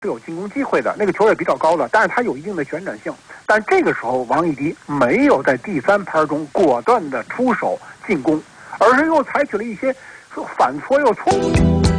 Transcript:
是有进攻机会的，那个球也比较高的，但是他有一定的旋转性。但这个时候，王艺迪没有在第3拍中果断的出手进攻，而是又采取了一些反搓又错误。